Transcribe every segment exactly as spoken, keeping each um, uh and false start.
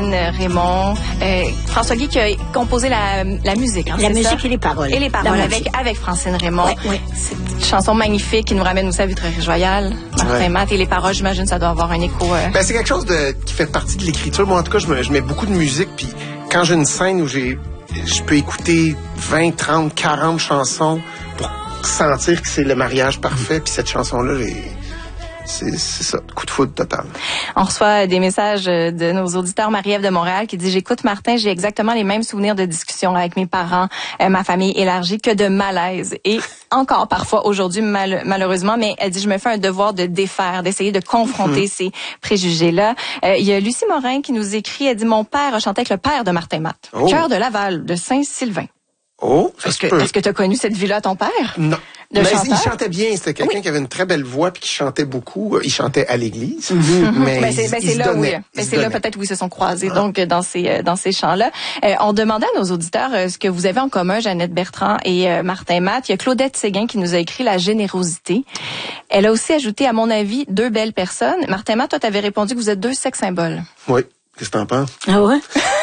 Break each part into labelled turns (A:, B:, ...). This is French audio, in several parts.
A: Francine Raymond. Euh, François Guy qui a composé la, la musique. Hein,
B: la musique
A: ça?
B: et les paroles.
A: Et les paroles avec, avec Francine Raymond.
B: Ouais, ouais.
A: C'est une chanson magnifique qui nous ramène aussi à Vitrerie-Royale. Martin
C: Ouais.
A: Matt. Et les paroles, j'imagine, ça doit avoir un écho. Euh...
C: Ben, c'est quelque chose de, qui fait partie de l'écriture. Moi, en tout cas, je, me, je mets beaucoup de musique. Puis quand j'ai une scène où j'ai, je peux écouter vingt, trente, quarante chansons pour sentir que c'est le mariage parfait. Puis cette chanson-là, j'ai... C'est, c'est ça, coup de foudre total.
A: On reçoit des messages de nos auditeurs. Marie-Ève de Montréal qui dit « J'écoute Martin, j'ai exactement les mêmes souvenirs de discussion avec mes parents, euh, ma famille élargie, que de malaise. Et encore parfois aujourd'hui, mal, malheureusement, mais elle dit « Je me fais un devoir de défaire, d'essayer de confronter mmh. ces préjugés-là. Euh, » Il y a Lucie Morin qui nous écrit, elle dit « Mon père a chanté avec le père de Martin Matt, oh. Cœur de Laval, de Saint-Sylvain. »
C: Oh,
A: est-ce que, est-ce que tu as connu cette vie-là, ton père?
C: Non.
A: De
C: mais
A: chanteur?
C: Il chantait bien. C'était quelqu'un oui. qui avait une très belle voix puis qui chantait beaucoup. Il chantait à l'église.
A: Mm-hmm.
C: Mais
A: ben c'est, ben
C: il,
A: c'est
C: il
A: là,
C: donnait,
A: oui. Ben c'est là peut-être où ils se sont croisés, ah. donc dans ces dans ces chants-là. Euh, on demandait à nos auditeurs euh, ce que vous avez en commun, Jeannette Bertrand et euh, Martin Matt. Il y a Claudette Séguin qui nous a écrit la générosité. Elle a aussi ajouté, à mon avis, deux belles personnes. Martin Matt, toi, t'avais répondu que vous êtes deux sex symboles.
C: Oui. Qu'est-ce que t'en penses?
B: Ah ouais?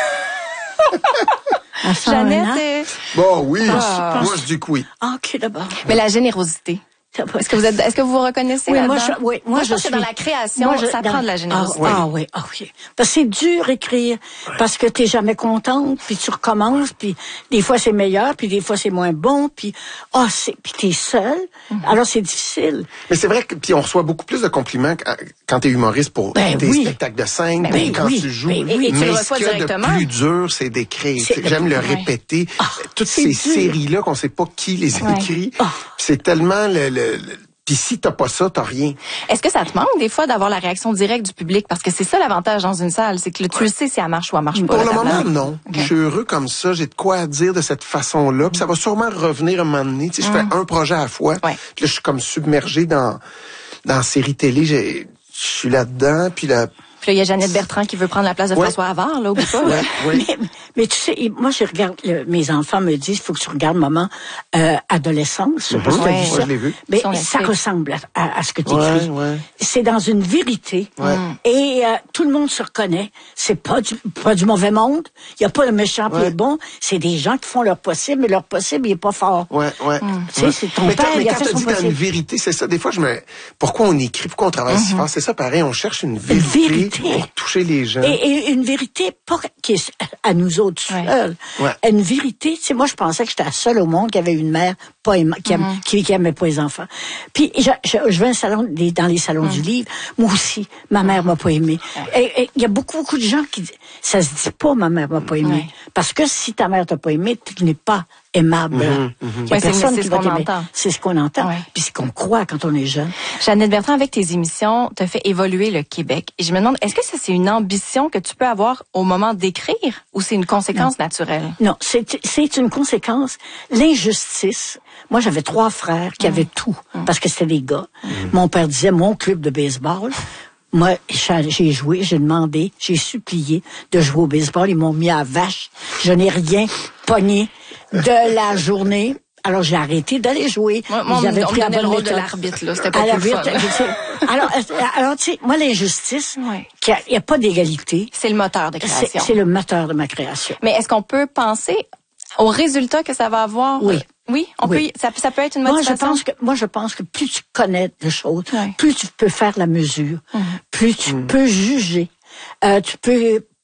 A: Jeannette, euh...
C: bon, oui. Ah. Moi, je dis que oui.
B: Ah, ok, d'abord.
A: Mais la générosité. Est-ce que vous êtes, est-ce que vous vous reconnaissez
B: oui,
A: là-dedans?
B: Moi, je, oui, moi,
A: moi,
B: je,
A: je pense
B: suis...
A: que dans la création,
B: moi, je,
A: ça
B: dans...
A: prend de la générosité.
B: Ah oui, ah oui. Parce que c'est dur écrire, parce que t'es jamais contente, puis tu recommences, puis des fois c'est meilleur, puis des fois c'est moins bon, puis ah, oh, c'est, puis t'es seule. Mm-hmm. Alors c'est difficile.
C: Mais c'est vrai que puis on reçoit beaucoup plus de compliments quand t'es humoriste pour ben tes oui. spectacles de scène, ben oui, quand oui, tu joues.
A: Ben oui. Et, et
C: mais
A: tu le
C: ce qu'il y a
A: directement.
C: de plus dur, c'est d'écrire. C'est, J'aime le répéter. Oh, Toutes ces dur. séries-là qu'on sait pas qui les ouais. écrit, oh. c'est tellement le, le, le puis si t'as pas ça, t'as rien.
A: Est-ce que ça te manque des fois d'avoir la réaction directe du public? Parce que c'est ça l'avantage dans une salle, c'est que tu le sais si elle marche ou elle marche pas.
C: Pour le moment, non. Okay. Je suis heureux comme ça. J'ai de quoi dire de cette façon-là. Puis ça va sûrement revenir un moment donné. Tu sais, je mm. fais un projet à la fois. Ouais. Puis là, je suis comme submergé dans dans la série télé. Je suis là-dedans. Puis là...
A: Puis là, il y a Jeannette Bertrand qui veut prendre la place de ouais. François Havard, là, oublie pas.
C: Ouais, ouais.
B: mais, mais tu sais, moi, je regarde, le, mes enfants me disent, il faut que tu regardes Maman euh, adolescence. Je sais pas si tu as vu ça.
C: Ouais, je l'ai vu.
B: Mais ça ressemble à, à, à ce que tu écris.
C: Ouais, ouais.
B: C'est dans une vérité.
C: Ouais.
B: Et euh, tout le monde se reconnaît. C'est pas du, pas du mauvais monde. Il y a pas le méchant puis ouais. le bon. C'est des gens qui font leur possible, mais leur possible, il est pas fort.
C: Ouais, ouais.
B: Mm. Tu sais, c'est ton
C: mais
B: père,
C: mais
B: il a
C: quand
B: fait
C: tu
B: son
C: dis
B: possible.
C: dans une vérité, c'est ça. Des fois, je me... Pourquoi on écrit? Pourquoi on travaille mm-hmm. si fort? C'est ça, pareil. On cherche une vérité,
B: une vérité.
C: pour toucher les gens.
B: Et, et une vérité pas qui est à nous autres seuls.
C: Ouais.
B: Une vérité, tu sais, moi je pensais que j'étais la seule au monde qui avait une mère pas aima, qui, aime, mm-hmm. qui, qui aimait pas les enfants. Puis je, je, je vais un salon, des, dans les salons mm-hmm. du livre. Moi aussi, ma mère m'a pas aimé. Et il y a beaucoup beaucoup de gens qui disent, ça se dit pas ma mère m'a pas aimé, ouais. parce que si ta mère t'a pas aimé, tu n'es pas aimable.
C: Mm-hmm.
B: Il y a
A: ouais,
B: personne
A: c'est, c'est
B: qui
A: va
B: va t'aimer.
A: Entend.
B: C'est ce qu'on entend.
A: Ouais.
B: Puis c'est ce qu'on croit quand on est jeune.
A: Jeannette Bertrand, avec tes émissions, t'as fait évoluer le Québec. Et je me demande, est-ce que ça c'est une ambition que tu peux avoir au moment d'écrire ou c'est une conséquence
B: non.
A: naturelle?
B: Non, c'est, c'est une conséquence. L'injustice. Moi, j'avais trois frères qui mmh. avaient tout mmh. parce que c'était des gars. Mmh. Mon père disait, mon club de baseball. Moi, j'ai joué, j'ai demandé, j'ai supplié de jouer au baseball. Ils m'ont mis à vache. Je n'ai rien pogné de la journée. Alors, j'ai arrêté d'aller jouer.
A: Moi, moi
B: Ils avaient
A: on
B: pris
A: me donnait le rôle
B: méthode.
A: de l'arbitre, là. C'était pas plus fun.
B: alors, alors, tu sais, moi, l'injustice,
A: ouais.
B: qu'il n'y a, a pas d'égalité.
A: C'est le moteur de création.
B: C'est, c'est le moteur de ma création.
A: Mais est-ce qu'on peut penser au résultat que ça va avoir?
B: Oui.
A: Oui, on
B: oui.
A: peut, ça, ça peut être une motivation.
B: Moi, je pense que, moi, je pense que plus tu connais de choses,
A: ouais.
B: plus tu peux faire la mesure, mmh. plus tu
C: mmh.
B: peux juger, euh, tu peux